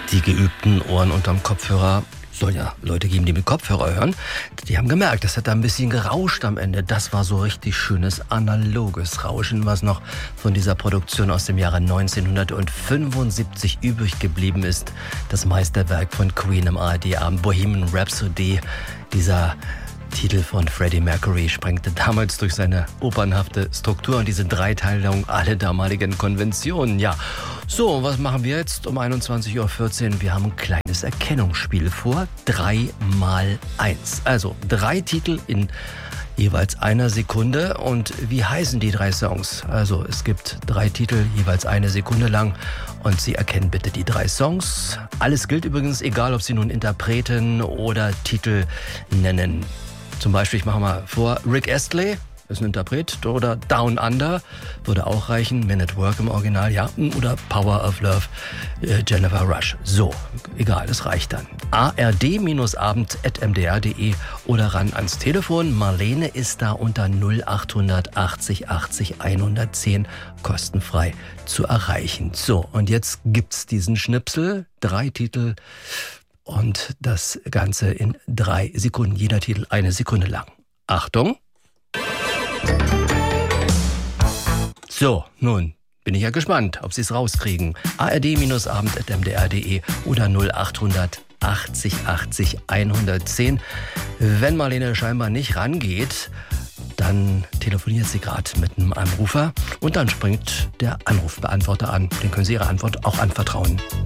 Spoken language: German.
Die geübten Ohren unterm Kopfhörer, soll ja Leute geben, die mit Kopfhörer hören, die haben gemerkt, das hat da ein bisschen gerauscht am Ende. Das war so richtig schönes analoges Rauschen, was noch von dieser Produktion aus dem Jahre 1975 übrig geblieben ist. Das Meisterwerk von Queen im ARD-Abend Bohemian Rhapsody. Dieser Titel von Freddie Mercury sprengte damals durch seine opernhafte Struktur und diese Dreiteilung alle damaligen Konventionen. Ja, so, was machen wir jetzt um 21.14 Uhr? Wir haben ein kleines Erkennungsspiel vor. 3x1. Also 3 Titel in jeweils einer Sekunde. Und wie heißen die 3 Songs? Also es gibt 3 Titel, jeweils 1 Sekunde lang. Und Sie erkennen bitte die 3 Songs. Alles gilt übrigens, egal ob Sie nun Interpreten oder Titel nennen. Zum Beispiel, ich mache mal vor, Rick Astley ist ein Interpret, oder Down Under würde auch reichen, Men at Work im Original, ja, oder Power of Love, Jennifer Rush. So, egal, es reicht dann. ard-abend@mdr.de oder ran ans Telefon. Marlene ist da unter 0800 80 80 110 kostenfrei zu erreichen. So, und jetzt gibt's diesen Schnipsel, 3 Titel. Und das Ganze in 3 Sekunden. Jeder Titel 1 Sekunde lang. Achtung! So, nun bin ich ja gespannt, ob Sie es rauskriegen. ard-abend@mdr.de oder 0800 80 80 110. Wenn Marlene scheinbar nicht rangeht, dann telefoniert sie gerade mit einem Anrufer und dann springt der Anrufbeantworter an. Den können Sie Ihre Antwort auch anvertrauen.